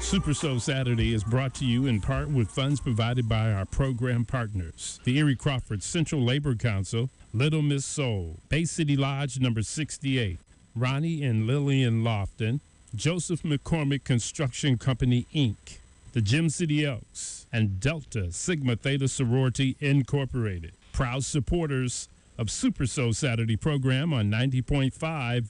Super Soul Saturday is brought to you in part with funds provided by our program partners, the Erie Crawford Central Labor Council, Little Miss Soul, Bay City Lodge number 68, Ronnie and Lillian Lofton, Joseph McCormick Construction Company, Inc., the Gem City Elks, and Delta Sigma Theta Sorority Incorporated. Proud supporters of Super Soul Saturday program on 90.5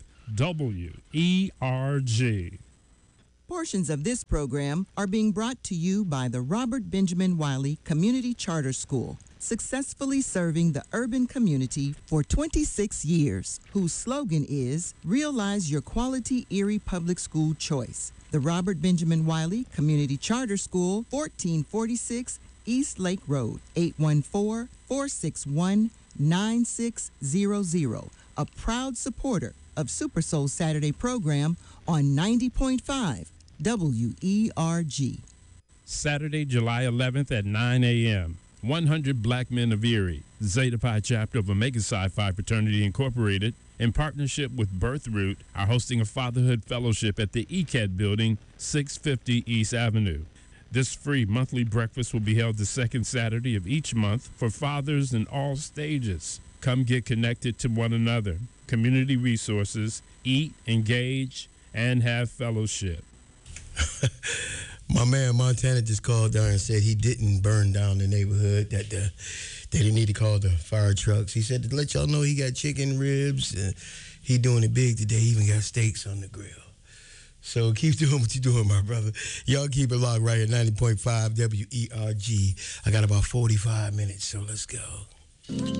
WERG. Portions of this program are being brought to you by the Robert Benjamin Wiley Community Charter School, successfully serving the urban community for 26 years, whose slogan is Realize Your Quality Erie Public School Choice. The Robert Benjamin Wiley Community Charter School, 1446 East Lake Road, 814-461-9600. A proud supporter of Super Soul Saturday program on 90.5 WERG. Saturday, July 11th at 9 a.m. 100 Black Men of Erie, Zeta Pi chapter of Omega Psi Phi Fraternity Incorporated, in partnership with Birthroot, are hosting a fatherhood fellowship at the ECAD building, 650 East Avenue. This free monthly breakfast will be held the second Saturday of each month for fathers in all stages. Come get connected to one another, community resources, eat, engage, and have fellowship. My man Montana just called down and said he didn't burn down the neighborhood, that they didn't need to call the fire trucks. He said to let y'all know he got chicken ribs. He doing it big today. He even got steaks on the grill. So keep doing what you're doing, my brother. Y'all keep it locked right at 90.5 WERG. I got about 45 minutes, so let's go.